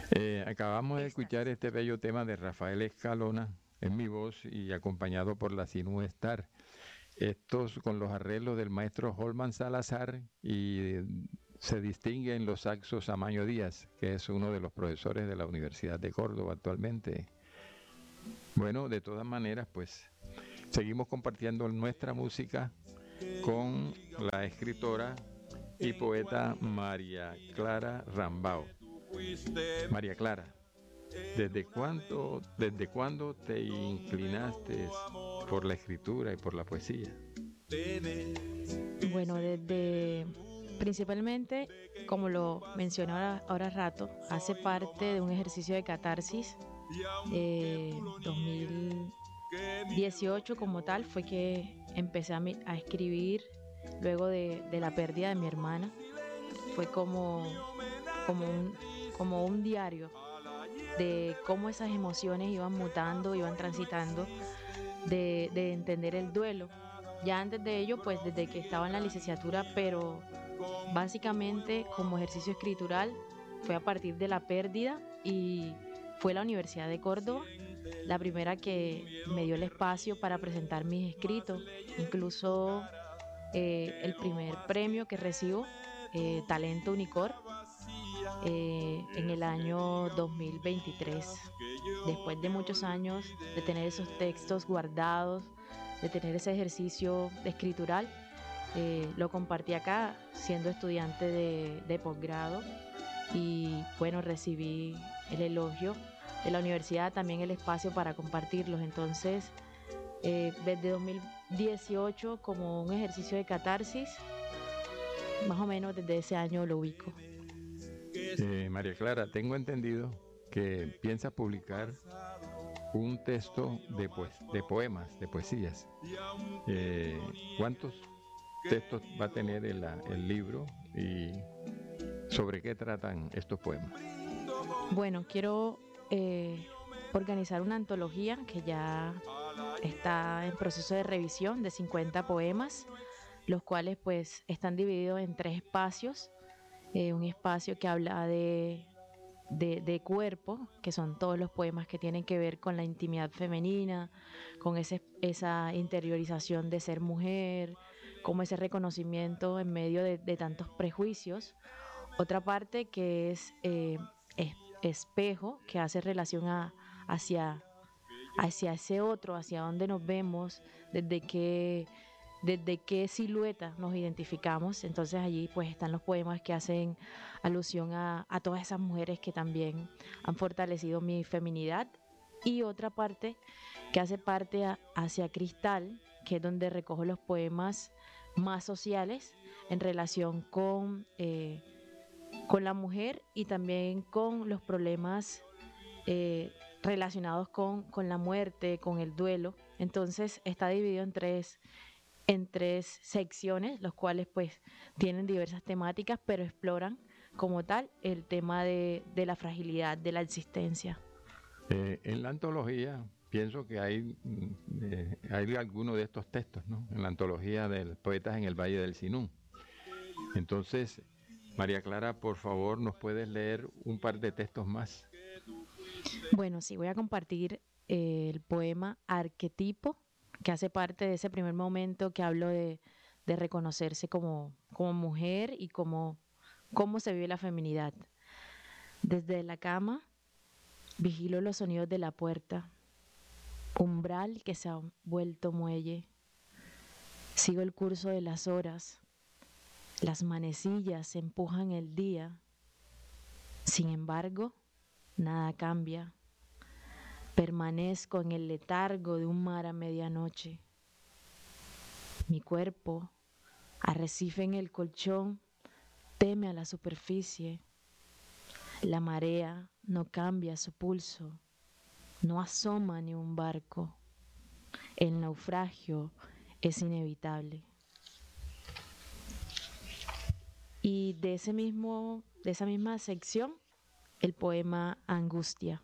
Acabamos de Estas. escuchar este bello tema de Rafael Escalona en mi voz y acompañado por la Sinú Star. Estos con los arreglos del maestro Holman Salazar y se distingue en los saxos Amaño Díaz, que es uno de los profesores de la Universidad de Córdoba actualmente. Bueno, de todas maneras, pues seguimos compartiendo nuestra música con la escritora y poeta María Clara Rambao. María Clara, ¿desde cuándo te inclinaste por la escritura y por la poesía? Bueno, desde principalmente, como lo mencioné ahora rato, hace parte de un ejercicio de catarsis. 2018 como tal fue que empecé a escribir luego de la pérdida de mi hermana. Fue como como un diario de cómo esas emociones iban mutando, iban transitando, de entender el duelo. Ya antes de ello, pues desde que estaba en la licenciatura, pero básicamente como ejercicio escritural fue a partir de la pérdida y fue la Universidad de Córdoba la primera que me dio el espacio para presentar mis escritos, incluso el primer premio que recibo, Talento Unicor, en el año 2023. Después de muchos años de tener esos textos guardados, de tener ese ejercicio de escritural, lo compartí acá siendo estudiante de posgrado y bueno, recibí el elogio de la universidad, también el espacio para compartirlos. Entonces, desde 2018 como un ejercicio de catarsis, más o menos desde ese año lo ubico. María Clara, tengo entendido que piensas publicar un texto de poemas, de poesías. ¿Cuántos textos va a tener el libro y sobre qué tratan estos poemas? Bueno, quiero organizar una antología que ya está en proceso de revisión de 50 poemas, los cuales pues están divididos en tres espacios. Un espacio que habla de cuerpo, que son todos los poemas que tienen que ver con la intimidad femenina, con esa interiorización de ser mujer, como ese reconocimiento en medio de tantos prejuicios. Otra parte que es espejo, que hace relación hacia, hacia ese otro, hacia dónde nos vemos, desde desde qué silueta nos identificamos. Entonces allí pues están los poemas que hacen alusión a todas esas mujeres que también han fortalecido mi feminidad. Y otra parte que hace parte hacia Cristal, que es donde recojo los poemas más sociales en relación con la mujer y también con los problemas relacionados con la muerte, con el duelo. Entonces está dividido en tres secciones, los cuales pues tienen diversas temáticas, pero exploran como tal el tema de la fragilidad de la existencia. En la antología pienso que hay alguno de estos textos, ¿no? En la antología de Poetas en el Valle del Sinú. Entonces, María Clara, por favor, ¿nos puedes leer un par de textos más? Bueno, sí, voy a compartir el poema Arquetipo, que hace parte de ese primer momento que hablo de reconocerse como mujer y cómo se vive la feminidad. Desde la cama vigilo los sonidos de la puerta, umbral que se ha vuelto muelle. Sigo el curso de las horas, las manecillas empujan el día. Sin embargo, nada cambia. Permanezco en el letargo de un mar a medianoche. Mi cuerpo, arrecife en el colchón, teme a la superficie. La marea no cambia su pulso, no asoma ni un barco. El naufragio es inevitable. Y de esa misma sección, el poema Angustia.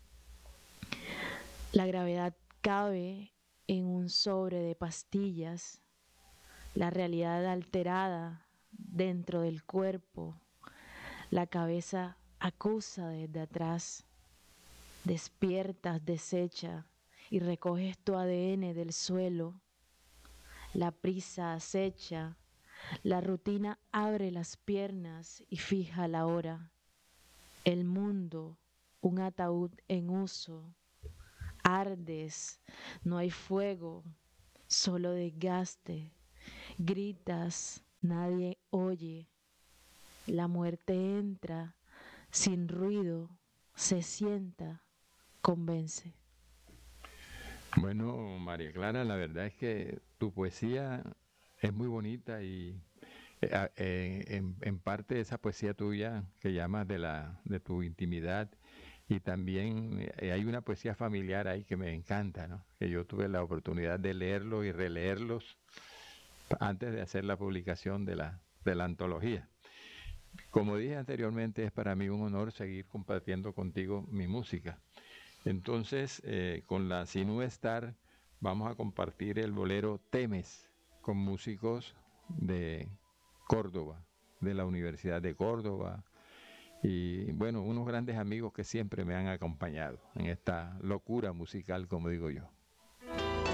La gravedad cabe en un sobre de pastillas, la realidad alterada dentro del cuerpo, la cabeza acusa desde atrás. Despiertas, desecha y recoges tu ADN del suelo. La prisa acecha, la rutina abre las piernas y fija la hora. El mundo, un ataúd en uso. Ardes, no hay fuego, solo desgaste. Gritas, nadie oye. La muerte entra, sin ruido, se sienta, convence. Bueno, María Clara, la verdad es que tu poesía es muy bonita y en parte esa poesía tuya que llamas de tu intimidad y también hay una poesía familiar ahí que me encanta, ¿no? Que yo tuve la oportunidad de leerlo y releerlos antes de hacer la publicación de la antología. Como dije anteriormente, es para mí un honor seguir compartiendo contigo mi música. Entonces, con la Sinú Star vamos a compartir el bolero Temes con músicos de Córdoba, de la Universidad de Córdoba, y bueno, unos grandes amigos que siempre me han acompañado en esta locura musical, como digo yo.